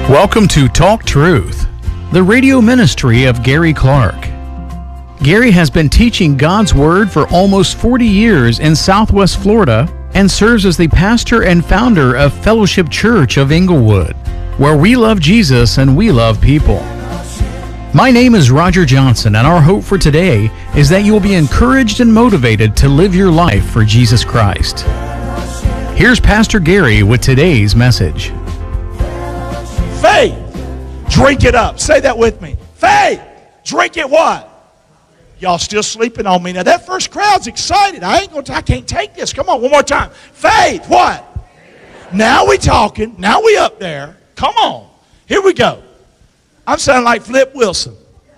Welcome to Talk Truth, the radio ministry of Gary Clark. Gary has been teaching God's Word for almost 40 years in Southwest Florida and serves as the pastor and founder of Fellowship Church of Inglewood, where we love Jesus and we love people. My name is Roger Johnson, and our hope for today is that you will be encouraged and motivated to live your life for Jesus Christ. Here's Pastor Gary with today's message. Faith, drink it up. Say that with me. Faith, drink it what? Y'all still sleeping on me. Now that first crowd's excited. I can't take this. Come on, one more time. Faith, what? Now we talking. Now we up there. Come on. Here we go. I'm sounding like Flip Wilson.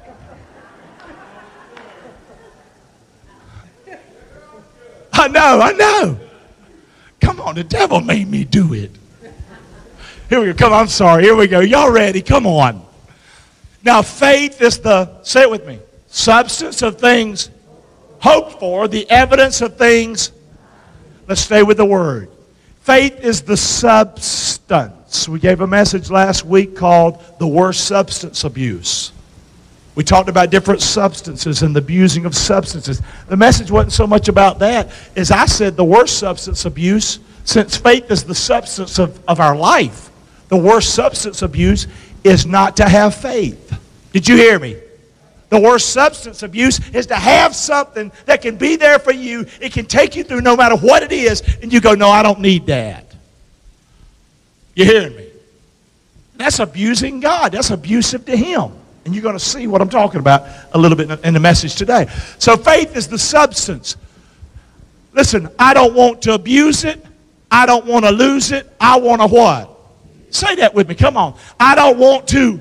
I know. Come on, the devil made me do it. Here we go. Come on, I'm sorry. Here we go. Y'all ready? Come on. Now, faith is the, say it with me, substance of things hoped for, the evidence of things. Let's stay with the word. Faith is the substance. We gave a message last week called The Worst Substance Abuse. We talked about different substances and the abusing of substances. The message wasn't so much about that as I said the worst substance abuse, since faith is the substance of our life. The worst substance abuse is not to have faith. Did you hear me? The worst substance abuse is to have something that can be there for you. It can take you through no matter what it is. And you go, no, I don't need that. You hearing me? That's abusing God. That's abusive to Him. And you're going to see what I'm talking about a little bit in the message today. So faith is the substance. Listen, I don't want to abuse it. I don't want to lose it. I want to what? Say that with me. Come on. I want to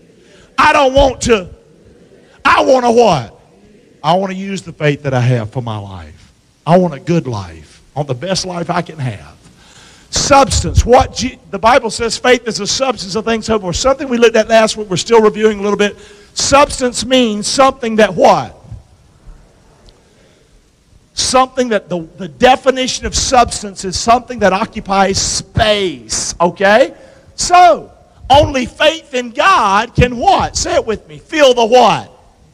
what? I want to use the faith that I have for my life. I want a good life. I want the best life I can have. Substance. The Bible says faith is a substance of things hoped for. Something we looked at last week, we're still reviewing a little bit. Substance means something that what? Something that the definition of substance is something that occupies space. Okay? So, only faith in God can what? Say it with me. Feel the what?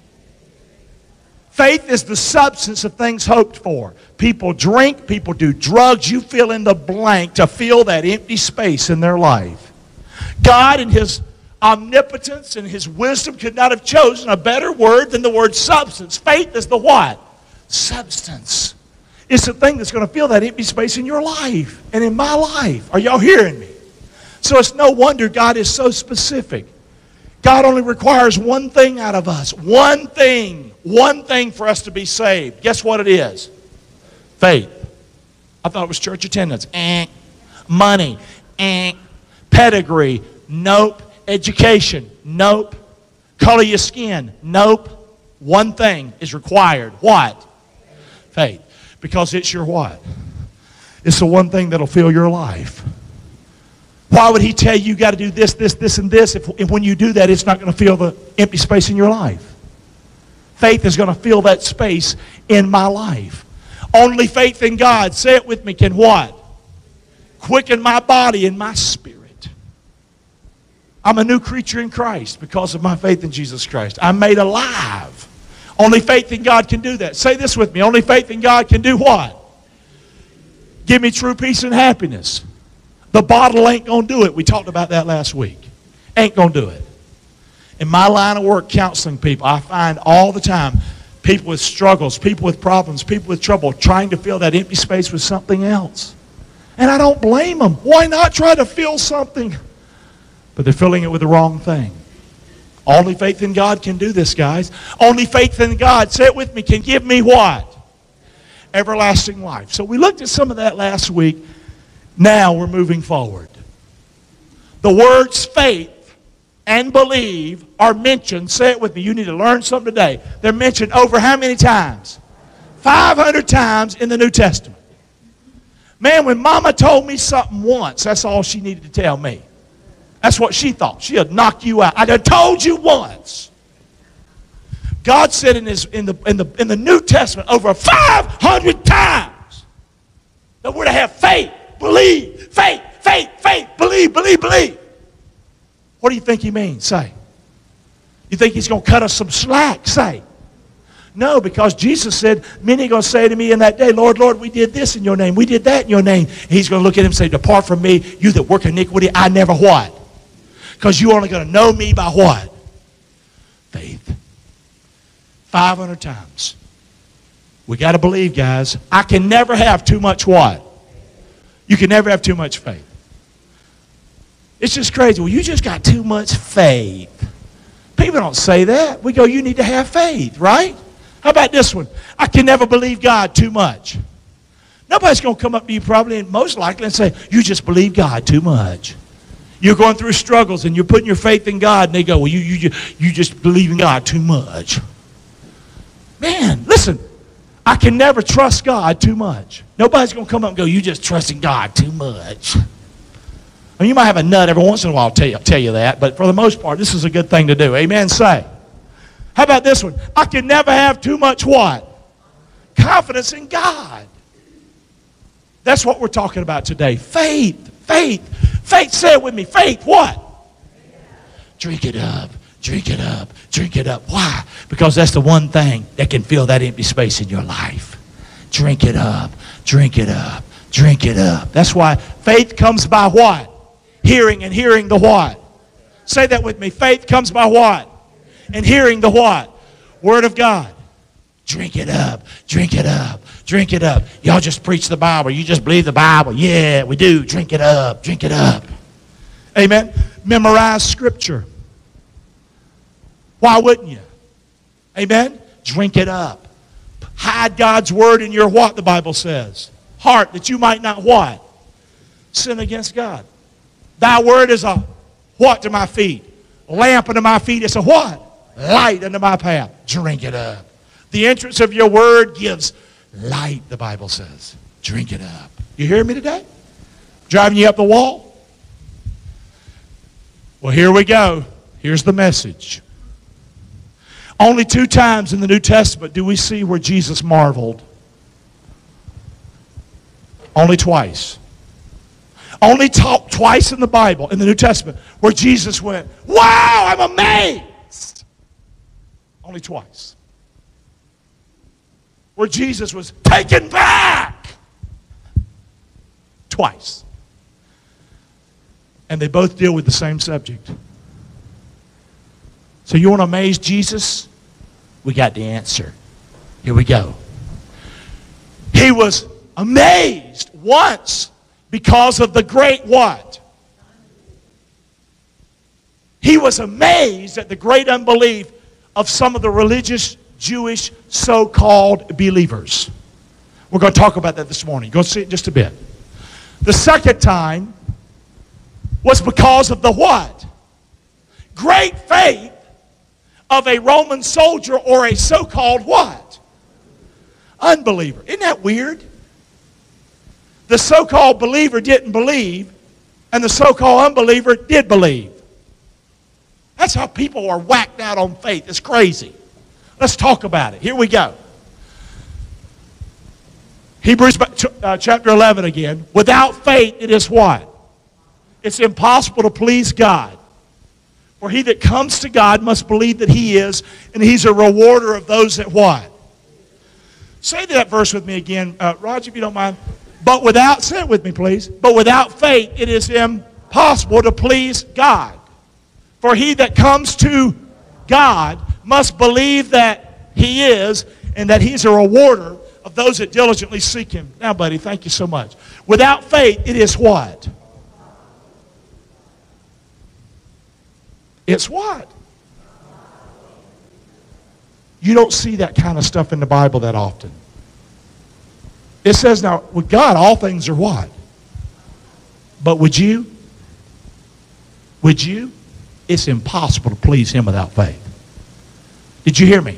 Faith is the substance of things hoped for. People drink, people do drugs. You fill in the blank to fill that empty space in their life. God in His omnipotence and His wisdom could not have chosen a better word than the word substance. Faith is the what? Substance. It's the thing that's going to fill that empty space in your life and in my life. Are y'all hearing me? So it's no wonder God is so specific. God only requires one thing out of us. One thing for us to be saved. Guess what it is? Faith. I thought it was church attendance. Money. Pedigree. Nope. Education. Nope. Color your skin. Nope. One thing is required. What? Faith. Because it's your what? It's the one thing that'll fill your life. Why would He tell you got to do this, and this if when you do that it's not going to fill the empty space in your life? Faith is going to fill that space in my life. Only faith in God, say it with me, can what? Quicken my body and my spirit. I'm a new creature in Christ because of my faith in Jesus Christ. I'm made alive. Only faith in God can do that. Say this with me. Only faith in God can do what? Give me true peace and happiness. The bottle ain't going to do it. We talked about that last week. Ain't going to do it. In my line of work counseling people, I find all the time people with struggles, people with problems, people with trouble trying to fill that empty space with something else. And I don't blame them. Why not try to fill something? But they're filling it with the wrong thing. Only faith in God can do this, guys. Only faith in God, say it with me, can give me what? Everlasting life. So we looked at some of that last week. Now we're moving forward. The words faith and believe are mentioned. Say it with me. You need to learn something today. They're mentioned over how many times? 500 times in the New Testament. Man, when Mama told me something once, that's all she needed to tell me. That's what she thought. She'd knock you out. I done told you once. God said in the New Testament over 500 times that we're to have faith. Believe, faith, believe. What do you think he means? Say. You think he's going to cut us some slack? Say. No, because Jesus said, many are going to say to me in that day, Lord, Lord, we did this in your name. We did that in your name. And he's going to look at him and say, depart from me, you that work iniquity. I never what? Because you're only going to know me by what? Faith. 500 times. We got to believe, guys. I can never have too much what? You can never have too much faith. It's just crazy. Well, you just got too much faith. People don't say that. We go, you need to have faith, right? How about this one? I can never believe God too much. Nobody's going to come up to you probably and most likely and say, you just believe God too much. You're going through struggles and you're putting your faith in God and they go, well, you just believe in God too much. Man, listen, I can never trust God too much. Nobody's going to come up and go, you just trusting God too much. I mean, you might have a nut every once in a while, I'll tell you that, but for the most part, this is a good thing to do. Amen, say. How about this one? I can never have too much what? Confidence in God. That's what we're talking about today. Faith, faith. Faith, say it with me. Faith, what? Drink it up, drink it up, drink it up. Why? Because that's the one thing that can fill that empty space in your life. Drink it up, drink it up, drink it up. That's why faith comes by what? Hearing, and hearing the what? Say that with me. Faith comes by what? And hearing the what? Word of God. Drink it up, drink it up, drink it up. Y'all just preach the Bible. You just believe the Bible. Yeah, we do. Drink it up, drink it up. Amen. Memorize Scripture. Why wouldn't you? Amen. Drink it up. Hide God's Word in your what, the Bible says? Heart, that you might not what? Sin against God. Thy Word is a what to my feet? A lamp unto my feet. It's a what? Light unto my path. Drink it up. The entrance of your Word gives light, the Bible says. Drink it up. You hear me today? Driving you up the wall? Well, here we go. Here's the message. Only 2 times in the New Testament do we see where Jesus marveled. Only twice. Only twice in the Bible, in the New Testament, where Jesus went, wow, I'm amazed. Only twice. Where Jesus was taken back. Twice. And they both deal with the same subject. So you want to amaze Jesus? We got the answer. Here we go. He was amazed once because of the great what? He was amazed at the great unbelief of some of the religious Jewish so-called believers. We're going to talk about that this morning. Go see it in just a bit. The second time was because of the what? Great faith of a Roman soldier or a so-called what? Unbeliever. Isn't that weird? The so-called believer didn't believe, and the so-called unbeliever did believe. That's how people are whacked out on faith. It's crazy. Let's talk about it. Here we go. Hebrews chapter 11 again. Without faith it is what? It's impossible to please God. For he that comes to God must believe that he is, and he's a rewarder of those that what? Say that verse with me again, Roger, if you don't mind. But without, say it with me please. But without faith it is impossible to please God. For he that comes to God must believe that he is, and that he's a rewarder of those that diligently seek him. Now, buddy, thank you so much. Without faith, it is what? It's what? You don't see that kind of stuff in the Bible that often. It says, now, with God, all things are what? But would you? Would you? It's impossible to please him without faith. Did you hear me?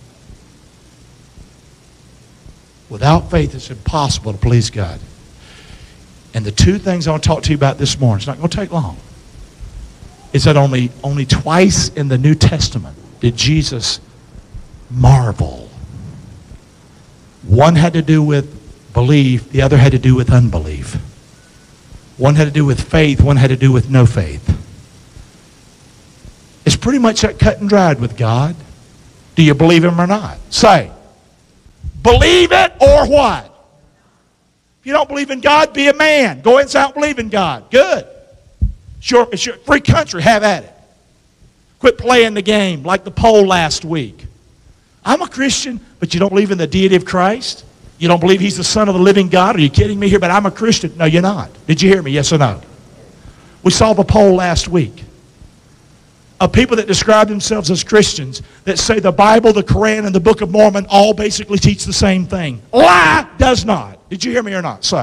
Without faith, it's impossible to please God. And the 2 things I want to talk to you about this morning, it's not going to take long, is that only twice in the New Testament did Jesus marvel. One had to do with belief, the other had to do with unbelief. One had to do with faith, one had to do with no faith. It's pretty much that cut and dried with God. Do you believe Him or not? Say, believe it or what? If you don't believe in God, be a man. Go inside and believe in God. Good. It's your free country. Have at it. Quit playing the game like the poll last week. I'm a Christian, but you don't believe in the deity of Christ? You don't believe He's the Son of the living God? Are you kidding me here? But I'm a Christian. No, you're not. Did you hear me? Yes or no? We saw the poll last week of people that describe themselves as Christians that say the Bible, the Quran, and the Book of Mormon all basically teach the same thing. Lie does not. Did you hear me or not? Say.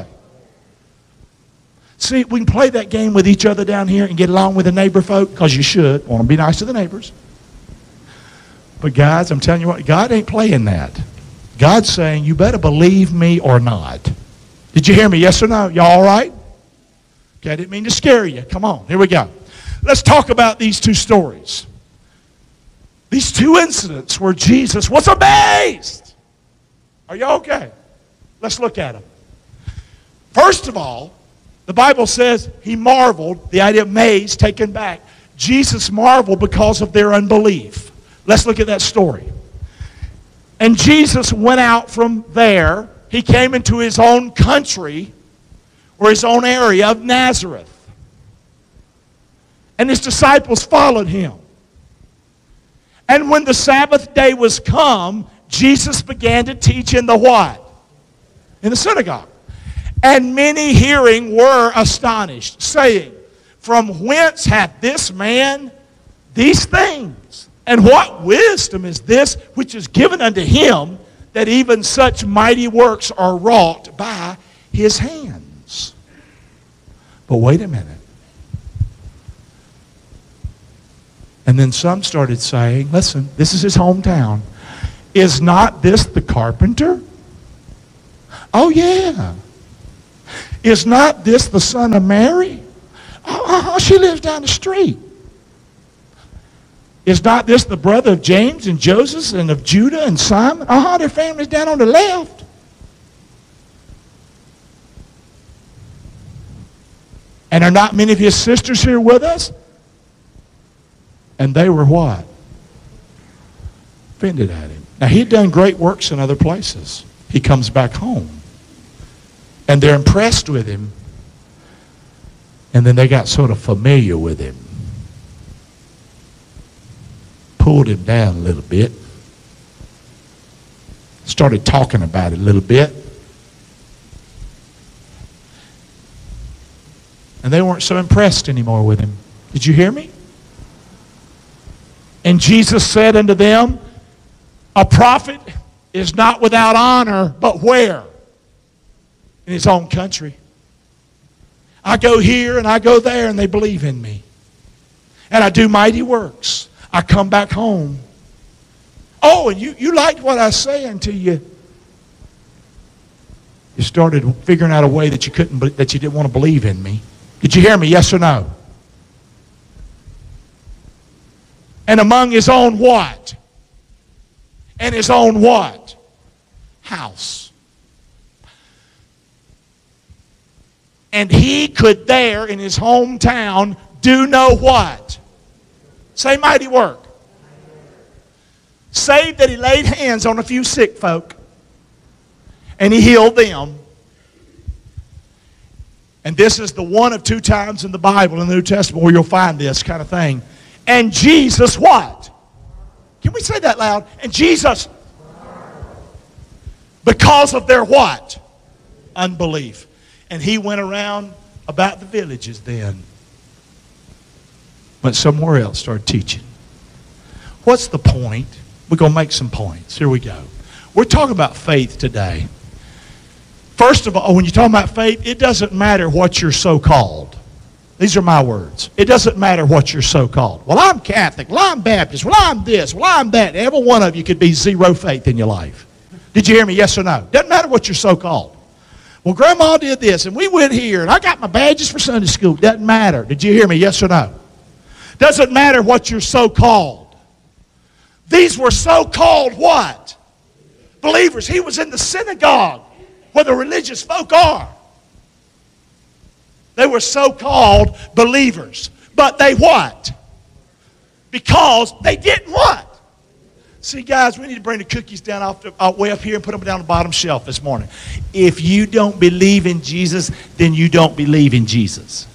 See, we can play that game with each other down here and get along with the neighbor folk, because you should. Want to be nice to the neighbors. But guys, I'm telling you what, God ain't playing that. God's saying, you better believe me or not. Did you hear me? Yes or no? Y'all all right? Okay, I didn't mean to scare you. Come on, here we go. Let's talk about these two stories. These two incidents where Jesus was amazed. Are you okay? Let's look at them. First of all, the Bible says He marveled, the idea of amazed, taken back. Jesus marveled because of their unbelief. Let's look at that story. And Jesus went out from there. He came into His own country, or His own area of Nazareth. And His disciples followed Him. And when the Sabbath day was come, Jesus began to teach in the what? In the synagogue. And many hearing were astonished, saying, from whence hath this man these things? And what wisdom is this which is given unto Him, that even such mighty works are wrought by His hands? But wait a minute. And then some started saying, listen, this is His hometown. Is not this the carpenter? Oh, yeah. Is not this the son of Mary? Oh, she lives down the street. Is not this the brother of James and Joseph and of Judah and Simon? Their family's down on the left. And are not many of His sisters here with us? And they were what? Offended at Him. Now, He had done great works in other places. He comes back home. And they're impressed with Him. And then they got sort of familiar with Him. Pulled Him down a little bit. Started talking about it a little bit. And they weren't so impressed anymore with Him. Did you hear me? And Jesus said unto them, a prophet is not without honor, but where? In his own country. I go here and I go there and they believe in me. And I do mighty works. I come back home. Oh, and you liked what I say until you started figuring out a way that you didn't want to believe in me. Did you hear me? Yes or no? And among His own what? And His own what? House. And He could there in His hometown do no what? Say mighty work. Save that He laid hands on a few sick folk. And He healed them. And this is the one of two times in the Bible, in the New Testament, where you'll find this kind of thing. And Jesus what? Can we say that loud? And Jesus, because of their what? Unbelief. And He went around about the villages then. Went somewhere else, started teaching. What's the point? We're going to make some points. Here we go. We're talking about faith today. First of all, when you're talking about faith, it doesn't matter what you're so-called. These are my words. It doesn't matter what you're so-called. Well, I'm Catholic. Well, I'm Baptist. Well, I'm this. Well, I'm that. Every one of you could be zero faith in your life. Did you hear me? Yes or no? Doesn't matter what you're so-called. Well, Grandma did this, and we went here, and I got my badges for Sunday school. Doesn't matter. Did you hear me? Yes or no? Doesn't matter what you're so-called. These were so-called what? Believers. He was in the synagogue where the religious folk are. They were so-called believers. But they what? Because they didn't what? See, guys, we need to bring the cookies down way up here and put them down the bottom shelf this morning. If you don't believe in Jesus, then you don't believe in Jesus.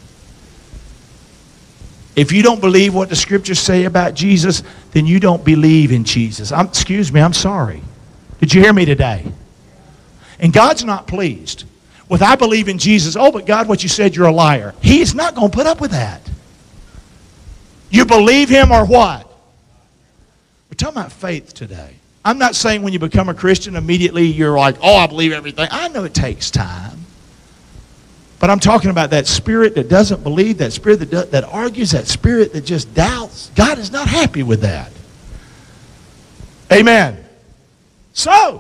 If you don't believe what the Scriptures say about Jesus, then you don't believe in Jesus. Excuse me, I'm sorry. Did you hear me today? And God's not pleased with, I believe in Jesus. Oh, but God, what you said, you're a liar. He's not going to put up with that. You believe Him or what? We're talking about faith today. I'm not saying when you become a Christian, immediately you're like, oh, I believe everything. I know it takes time. But I'm talking about that spirit that doesn't believe, that spirit that argues, that spirit that just doubts. God is not happy with that. Amen. So,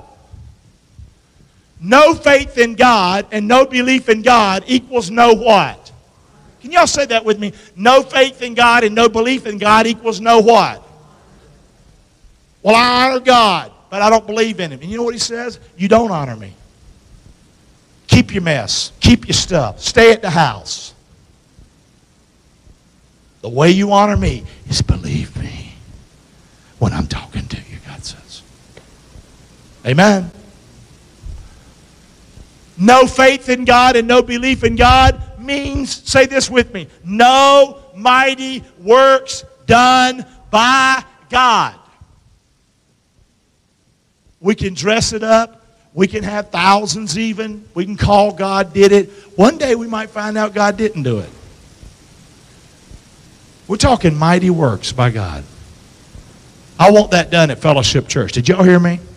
no faith in God and no belief in God equals no what? Can y'all say that with me? No faith in God and no belief in God equals no what? Well, I honor God, but I don't believe in Him. And you know what He says? You don't honor me. Keep your mess. Keep your stuff. Stay at the house. The way you honor me is believe me when I'm talking to you, God says. Amen. No faith in God and no belief in God means, say this with me, no mighty works done by God. We can dress it up. We can have thousands even. We can call God did it. One day we might find out God didn't do it. We're talking mighty works by God. I want that done at Fellowship Church. Did y'all hear me?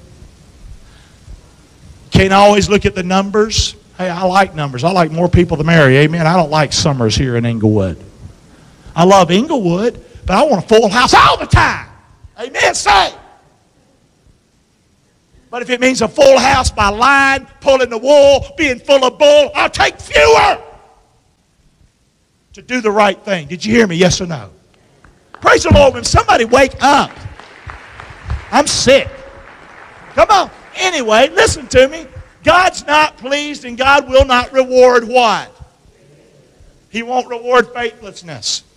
Can't always look at the numbers. Hey, I like numbers. I like more people to marry. Amen. I don't like summers here in Inglewood. I love Inglewood, but I want a full house all the time. Amen. Say. But if it means a full house by line, pulling the wool, being full of bull, I'll take fewer to do the right thing. Did you hear me? Yes or no? Praise the Lord. When somebody wake up. I'm sick. Come on. Anyway, listen to me. God's not pleased and God will not reward what? He won't reward faithlessness.